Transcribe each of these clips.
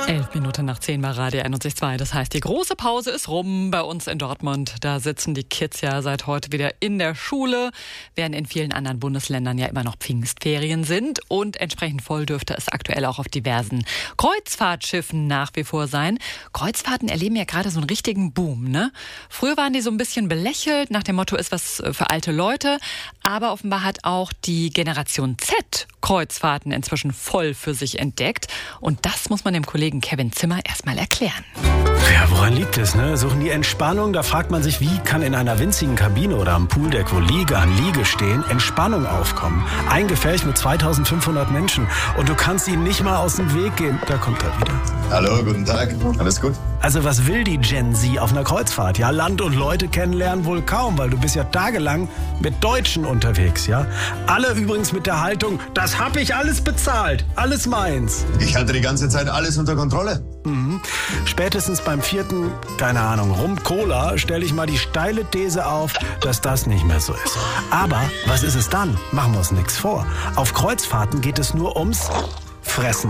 11 Minuten nach 10 bei Radio 61.2. Das heißt, die große Pause ist rum bei uns in Dortmund. Da sitzen die Kids ja seit heute wieder in der Schule, während in vielen anderen Bundesländern ja immer noch Pfingstferien sind. Und entsprechend voll dürfte es aktuell auch auf diversen Kreuzfahrtschiffen nach wie vor sein. Kreuzfahrten erleben ja gerade so einen richtigen Boom, ne? Früher waren die so ein bisschen belächelt, nach dem Motto, ist was für alte Leute. Aber offenbar hat auch die Generation Z Kreuzfahrten inzwischen voll für sich entdeckt. Und das muss man dem Kollegen Kevin Zimmer erstmal erklären. Ja, woran liegt es, ne? Suchen die Entspannung? Da fragt man sich, wie kann in einer winzigen Kabine oder am Pooldeck, wo Liege an Liege stehen, Entspannung aufkommen? Ein Gefährch mit 2500 Menschen und du kannst ihnen nicht mal aus dem Weg gehen. Da kommt er wieder. Hallo, guten Tag. Alles gut? Also was will die Gen Z auf einer Kreuzfahrt? Ja, Land und Leute kennenlernen wohl kaum, weil du bist ja tagelang mit Deutschen unterwegs, ja? Alle übrigens mit der Haltung, das hab ich alles bezahlt, alles meins. Ich hatte die ganze Zeit alles unter Kontrolle. Spätestens beim vierten, keine Ahnung, Rum-Cola stelle ich mal die steile These auf, dass das nicht mehr so ist. Aber was ist es dann? Machen wir uns nichts vor. Auf Kreuzfahrten geht es nur ums Fressen.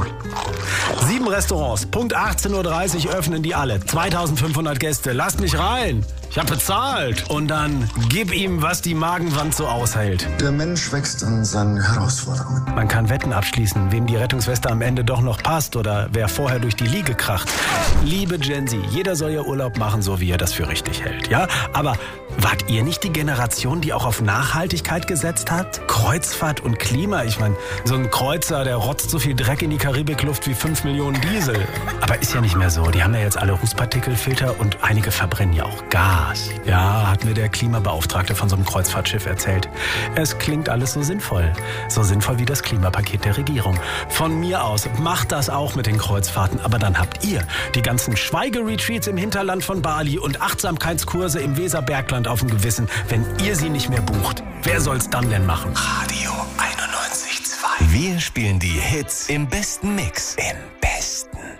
7 Restaurants, Punkt 18:30 Uhr öffnen die alle. 2500 Gäste, lasst mich rein. Ich hab bezahlt. Und dann gib ihm, was die Magenwand so aushält. Der Mensch wächst an seinen Herausforderungen. Man kann Wetten abschließen, wem die Rettungsweste am Ende doch noch passt oder wer vorher durch die Liege kracht. Liebe Gen Z, jeder soll ja Urlaub machen, so wie er das für richtig hält, ja? Aber wart ihr nicht die Generation, die auch auf Nachhaltigkeit gesetzt hat? Kreuzfahrt und Klima, ich meine, so ein Kreuzer, der rotzt so viel Dreck in die Karibikluft wie 5 Millionen Diesel. Aber ist ja nicht mehr so. Die haben ja jetzt alle Rußpartikelfilter und einige verbrennen ja auch Gas. Ja, hat mir der Klimabeauftragte von so einem Kreuzfahrtschiff erzählt. Es klingt alles so sinnvoll. So sinnvoll wie das Klimapaket der Regierung. Von mir aus, macht das auch mit den Kreuzfahrten. Aber dann habt ihr die ganzen Schweigeretreats im Hinterland von Bali und Achtsamkeitskurse im Weserbergland auf dem Gewissen, wenn ihr sie nicht mehr bucht. Wer soll's dann denn machen? Radio 91.2. Wir spielen die Hits im besten Mix. Im besten.